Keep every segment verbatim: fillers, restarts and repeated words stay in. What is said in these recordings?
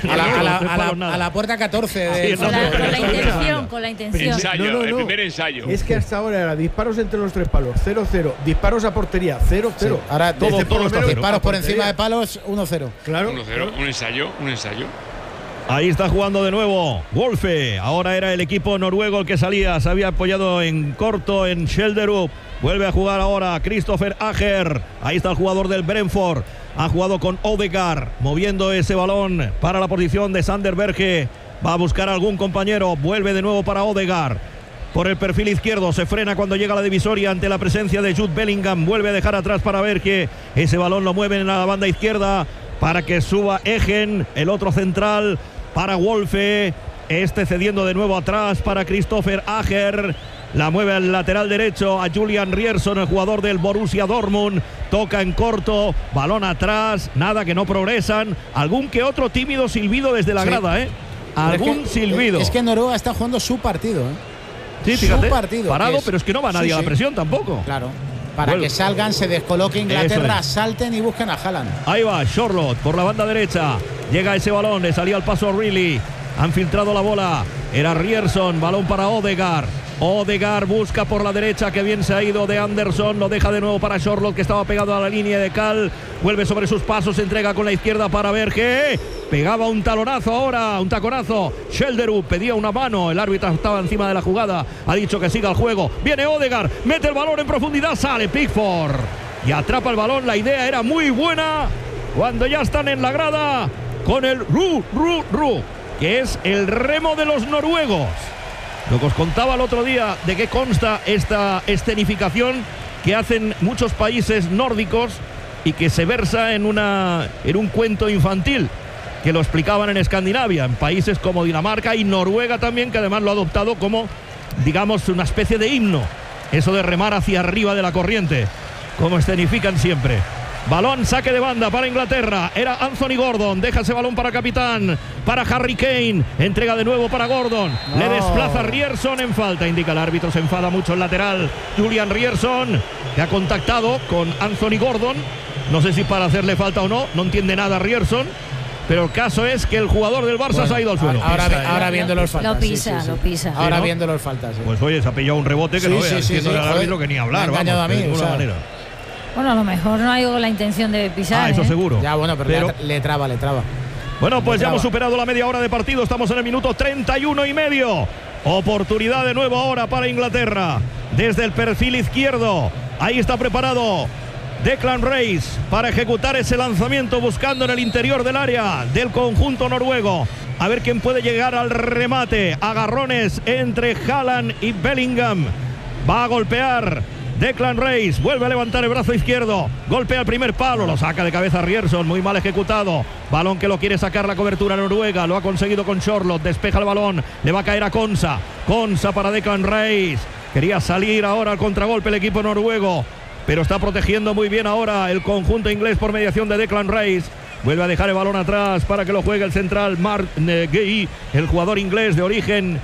A la, a la, a la, a la puerta catorce. De con, la, con la intención, con la intención. Ensayo, no, no, no. el primer ensayo. Es que hasta ahora era disparos entre los tres palos, cero cero. Disparos a portería, cero cero. Sí. Ahora todo, Desde todo por está disparos por portería. encima de palos, uno cero. Claro. uno cero, un ensayo, un ensayo. Ahí está jugando de nuevo Wolfe. Ahora era el equipo noruego el que salía. Se había apoyado en corto en Schjelderup. Vuelve a jugar ahora Christopher Ager. Ahí está el jugador del Brentford. Ha jugado con Odegaard, moviendo ese balón para la posición de Sander Berge. Va a buscar a algún compañero. Vuelve de nuevo para Odegaard. Por el perfil izquierdo, se frena cuando llega la divisoria ante la presencia de Jude Bellingham. Vuelve a dejar atrás para Berge. Ese balón lo mueven a la banda izquierda para que suba Egen, el otro central para Wolfe. Este cediendo de nuevo atrás para Christopher Ager. La mueve al lateral derecho a Julian Rierson, el jugador del Borussia Dortmund. Toca en corto, balón atrás, nada, que no progresan. Algún que otro tímido silbido desde la Sí. grada, ¿eh? Algún es que, silbido. Es que Noruega está jugando su partido, ¿eh? Sí, fíjate, su partido, parado, es, pero es que no va nadie sí, a la sí. presión tampoco. Claro. Para Vuelve. que salgan, se descoloque Inglaterra, es. salten y busquen a Haaland. Ahí va Charlotte por la banda derecha. Llega ese balón, le salía al paso a Reilly. Han filtrado la bola. Era Rierson, balón para Odegaard. Odegaard busca por la derecha, que bien se ha ido de Anderson. Lo deja de nuevo para Charlotte, que estaba pegado a la línea de cal. Vuelve sobre sus pasos, entrega con la izquierda para Berge. Pegaba un talonazo ahora, un taconazo. Schjelderup pedía una mano. El árbitro estaba encima de la jugada. Ha dicho que siga el juego. Viene Odegaard, mete el balón en profundidad. Sale Pickford y atrapa el balón. La idea era muy buena cuando ya están en la grada con el Ru, Ru, Ru, que es el remo de los noruegos. Lo que os contaba el otro día de qué consta esta escenificación que hacen muchos países nórdicos y que se versa en, una, en un cuento infantil que lo explicaban en Escandinavia, en países como Dinamarca y Noruega también, que además lo ha adoptado como, digamos, una especie de himno. Eso de remar hacia arriba de la corriente, como escenifican siempre. Balón, saque de banda para Inglaterra. Era Anthony Gordon. Deja ese balón para capitán. Para Harry Kane. Entrega de nuevo para Gordon. No. Le desplaza Rierson en falta. Indica el árbitro. Se enfada mucho el lateral. Julian Rierson, que ha contactado con Anthony Gordon. No sé si para hacerle falta o no. No entiende nada Rierson. Pero el caso es que el jugador del Barça bueno, se ha ido al suelo. Ahora, ahora, ahora viendo los faltas. Lo pisa, sí, sí, sí. lo pisa. Ahora ¿Sí, no? viendo los faltas. Sí. Pues oye, se ha pillado un rebote que sí, no veas. Sí, sí, Siendo sí, el árbitro que ni hablar. Me ha engañado vamos, a mí, de ninguna o sea, manera. Bueno, a lo mejor no hay la intención de pisar. Ah, eso ¿eh? seguro. Ya, bueno, pero, pero le, le traba, le traba. Bueno, pues le ya traba. hemos superado la media hora de partido. Estamos en el minuto treinta y uno y medio. Oportunidad de nuevo ahora para Inglaterra. Desde el perfil izquierdo. Ahí está preparado Declan Rice para ejecutar ese lanzamiento, buscando en el interior del área del conjunto noruego. A ver quién puede llegar al remate. Agarrones entre Haaland y Bellingham. Va a golpear Declan Rice, vuelve a levantar el brazo izquierdo, golpea el primer palo, lo saca de cabeza Rierson, muy mal ejecutado. Balón que lo quiere sacar la cobertura noruega, lo ha conseguido con Charlotte, despeja el balón, le va a caer a Konsa. Konsa para Declan Rice. Quería salir ahora al contragolpe el equipo noruego, pero está protegiendo muy bien ahora el conjunto inglés por mediación de Declan Rice. Vuelve a dejar el balón atrás para que lo juegue el central Mark eh, Gay, el jugador inglés de origen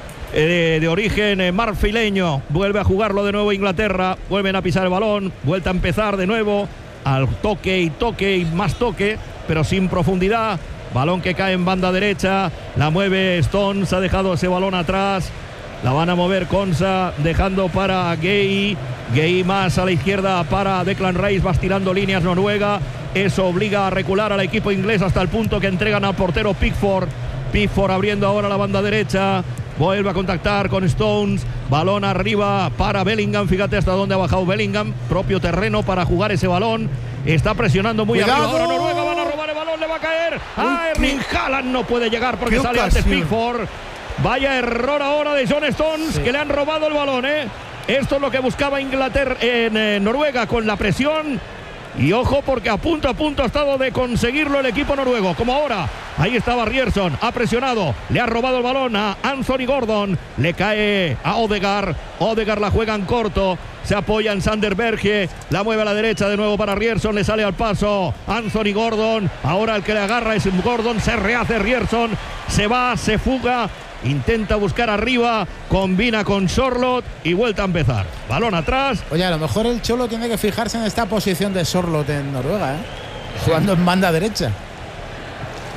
eh, de origen eh, marfileño. Vuelve a jugarlo de nuevo Inglaterra. Vuelven a pisar el balón. Vuelta a empezar de nuevo. Al toque y toque y más toque, pero sin profundidad. Balón que cae en banda derecha. La mueve Stones. Ha dejado ese balón atrás. La van a mover Konsa, dejando para Gay. Gay más a la izquierda para Declan Rice. Va estirando líneas Noruega. Eso obliga a recular al equipo inglés hasta el punto que entregan al portero Pickford. Pickford abriendo ahora la banda derecha. Vuelve a contactar con Stones. Balón arriba para Bellingham. Fíjate hasta dónde ha bajado Bellingham. Propio terreno para jugar ese balón. Está presionando muy ¡Cuidado! arriba. Ahora Noruega van a robar el balón. Le va a caer. A Erling Haaland no puede llegar porque sale antes Pickford. Vaya error ahora de John Stones, sí, que le han robado el balón, ¿eh? Esto es lo que buscaba Inglaterra en eh, Noruega con la presión. Y ojo, porque a punto a punto ha estado de conseguirlo el equipo noruego. Como ahora, ahí estaba Rierson, ha presionado, le ha robado el balón a Anthony Gordon. Le cae a Odegaard. Odegaard la juega en corto. Se apoya en Sander Berge. La mueve a la derecha de nuevo para Rierson. Le sale al paso Anthony Gordon. Ahora el que le agarra es Gordon. Se rehace Rierson. Se va, se fuga. Intenta buscar arriba, combina con Charlotte y vuelta a empezar. Balón atrás. Oye, a lo mejor el Cholo tiene que fijarse en esta posición de Charlotte en Noruega, ¿eh? Jugando en banda derecha.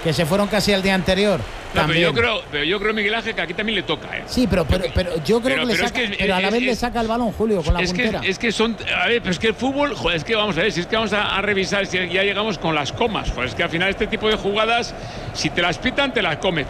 que se fueron casi al día anterior. No, pero yo creo, pero yo creo, Miguel Ángel, que aquí también le toca, ¿eh? Sí, pero, pero, pero yo creo pero, que le pero saca, es que, pero a la es, vez es, le saca el balón, Julio, con la es puntera. Que, es que son, a ver, pero es que el fútbol, joder, es que vamos a ver, si es que vamos a, a revisar, si ya llegamos con las comas, joder, es que al final este tipo de jugadas, si te las pitan, te las comes.